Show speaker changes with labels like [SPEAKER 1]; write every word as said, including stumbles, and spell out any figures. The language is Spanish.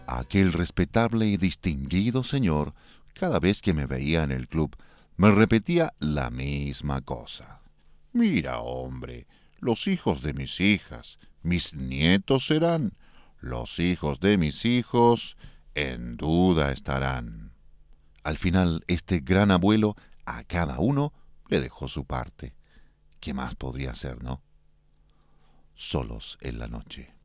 [SPEAKER 1] Aquel respetable y distinguido señor, cada vez que me veía en el club, me repetía la misma cosa. Mira, hombre, los hijos de mis hijas, mis nietos serán, los hijos de mis hijos, en duda estarán. Al final, este gran abuelo a cada uno le dejó su parte. ¿Qué más podría hacer, no? Solos en la noche.